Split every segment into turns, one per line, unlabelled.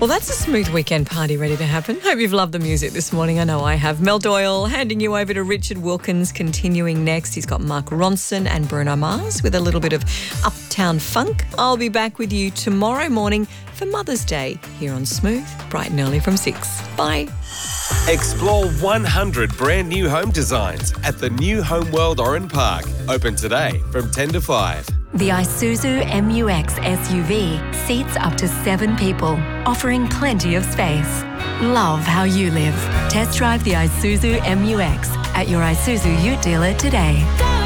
Well, that's a smooth weekend party ready to happen. Hope you've loved the music this morning. I know I have. Mel Doyle handing you over to Richard Wilkins. Continuing next, he's got Mark Ronson and Bruno Mars with a little bit of Uptown Funk. I'll be back with you tomorrow morning for Mother's Day here on Smooth, bright and early from 6. Bye.
Explore 100 brand new home designs at the new Homeworld Oran Park. Open today from 10 to 5.
The Isuzu MU-X SUV seats up to 7 people, offering plenty of space. Love how you live. Test drive the Isuzu MU-X at your Isuzu Ute dealer today.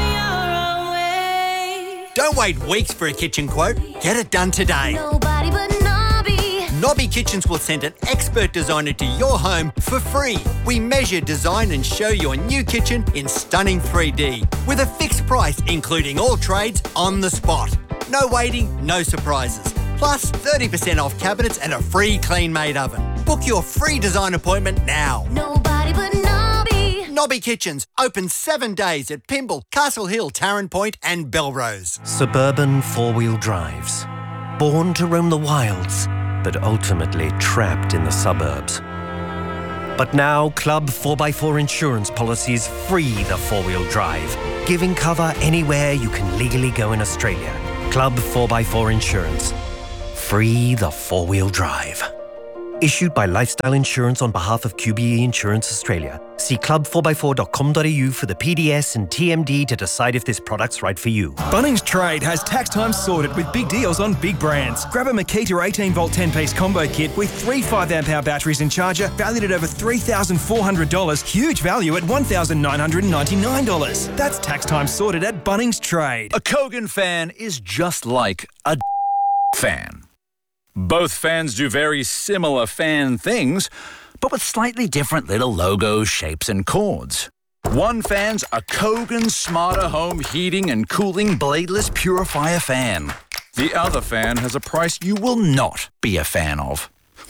Don't wait weeks for a kitchen quote. Get it done today.
Nobody but Nobby.
Nobby Kitchens will send an expert designer to your home for free. We measure, design and show your new kitchen in stunning 3D with a fixed price, including all trades on the spot. No waiting, no surprises. Plus 30% off cabinets and a free clean-made oven. Book your free design appointment now.
Nobody but Nobby.
Nobby Kitchens, open 7 days at Pymble, Castle Hill, Tarrant Point and Belrose.
Suburban four-wheel drives. Born to roam the wilds, but ultimately trapped in the suburbs. But now, Club 4x4 insurance policies free the four-wheel drive, giving cover anywhere you can legally go in Australia. Club 4x4 Insurance. Free the four-wheel drive. Issued by Lifestyle Insurance on behalf of QBE Insurance Australia. See club4x4.com.au for the PDS and TMD to decide if this product's right for you.
Bunnings Trade has tax time sorted with big deals on big brands. Grab a Makita 18-volt 10-piece combo kit with 3 5-amp-hour batteries and charger valued at over $3,400. Huge value at $1,999. That's tax time sorted at Bunnings Trade.
A Kogan fan is just like a fan. Both fans do very similar fan things, but with slightly different little logos, shapes and chords. One fan's a Kogan Smarter Home Heating and Cooling Bladeless Purifier fan. The other fan has a price you will not be a fan of.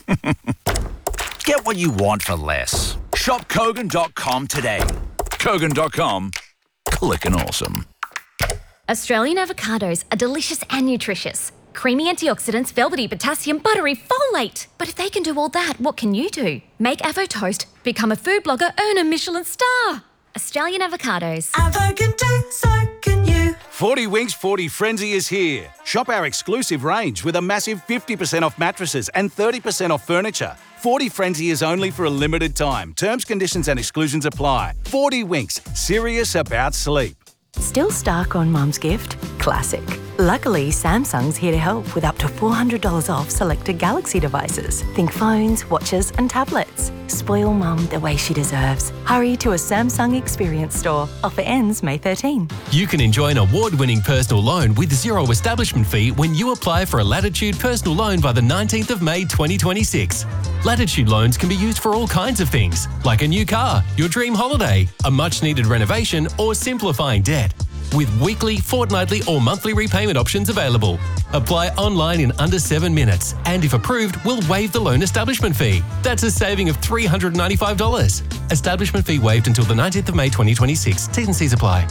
Get what you want for less. Shop Kogan.com today. Kogan.com. Clickin' awesome.
Australian avocados are delicious and nutritious. Creamy antioxidants, velvety potassium, buttery folate. But if they can do all that, what can you do? Make Avo Toast, become a food blogger, earn a Michelin star. Australian avocados.
Avo can do, so can you.
40 Winks 40 Frenzy is here. Shop our exclusive range with a massive 50% off mattresses and 30% off furniture. 40 Frenzy is only for a limited time. Terms, conditions and exclusions apply. 40 Winks, serious about sleep.
Still stuck on Mum's gift? Classic. Luckily, Samsung's here to help with up to $400 off selected Galaxy devices. Think phones, watches and tablets. Spoil Mum the way she deserves. Hurry to a Samsung Experience store. Offer ends May 13.
You can enjoy an award-winning personal loan with zero establishment fee when you apply for a Latitude personal loan by the 19th of May 2026. Latitude loans can be used for all kinds of things, like a new car, your dream holiday, a much-needed renovation or simplifying debt. With weekly, fortnightly or monthly repayment options available. Apply online in under 7 minutes and if approved, we'll waive the loan establishment fee. That's a saving of $395. Establishment fee waived until the 19th of May 2026. T's and C's apply.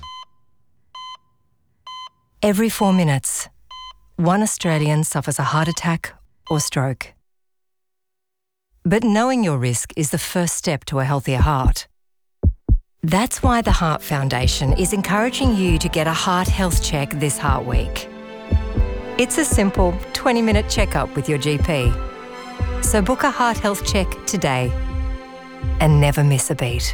Every 4 minutes, one Australian suffers a heart attack or stroke. But knowing your risk is the first step to a healthier heart. That's why the Heart Foundation is encouraging you to get a heart health check this Heart Week. It's a simple 20-minute checkup with your GP. So book a heart health check today and never miss a beat.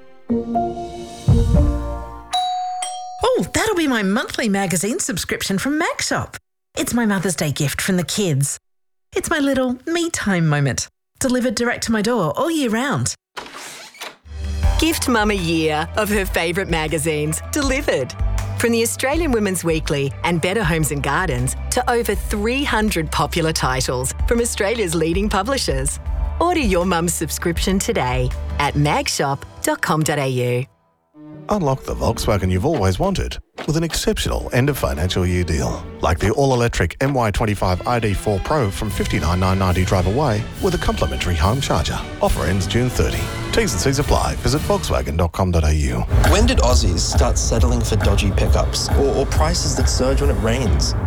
Oh, that'll be my monthly magazine subscription from MagShop. It's my Mother's Day gift from the kids. It's my little me-time moment, delivered direct to my door all year round.
Gift Mum a year of her favourite magazines delivered. From the Australian Women's Weekly and Better Homes and Gardens to over 300 popular titles from Australia's leading publishers. Order your mum's subscription today at magshop.com.au.
Unlock the Volkswagen you've always wanted with an exceptional end of financial year deal. Like the all-electric MY25 ID4 Pro from $59,990 drive away with a complimentary home charger. Offer ends June 30. T's and C's apply. Visit volkswagen.com.au.
When did Aussies start settling for dodgy pickups or prices that surge when it rains?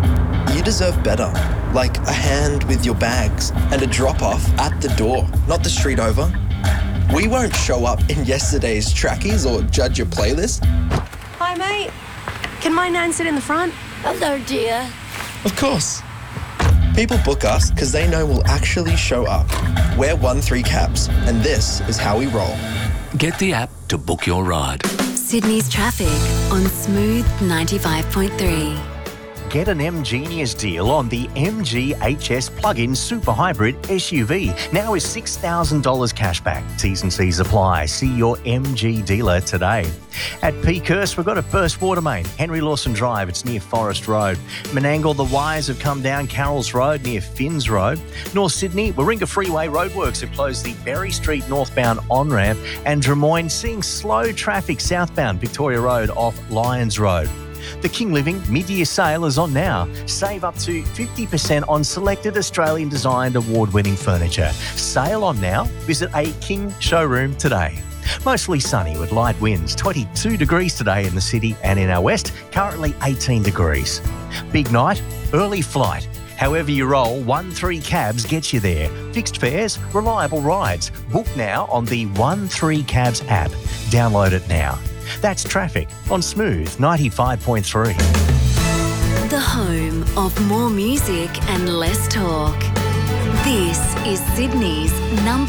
You deserve better, like a hand with your bags and a drop-off at the door, not the street over. We won't show up in yesterday's trackies or judge your playlist.
Hi, mate. Can my nan sit in the front? Hello, dear.
Of course. People book us because they know we'll actually show up. We're 1-3 Cabs, and this is how we roll.
Get the app to book your ride.
Sydney's traffic on Smooth 95.3.
Get an M-Genius deal on the MG HS plug-in super hybrid SUV. Now is $6,000 cashback. T's and C's apply. See your MG dealer today. At Peakhurst, we've got a burst water main. Henry Lawson Drive, it's near Forest Road. Menangle, the wires have come down Carrolls Road near Finns Road. North Sydney, Warringah Freeway roadworks have closed the Berry Street northbound on-ramp. And Drummoyne, seeing slow traffic southbound Victoria Road off Lyons Road. The King Living mid-year sale is on now. Save up to 50% on selected Australian-designed award-winning furniture. Sale on now. Visit a King showroom today. Mostly sunny with light winds. 22 degrees today in the city and in our west. Currently 18 degrees. Big night, early flight. However you roll, 1-3 Cabs gets you there. Fixed fares, reliable rides. Book now on the 1-3 Cabs app. Download it now. That's traffic on Smooth 95.3.
The home of more music and less talk. This is Sydney's number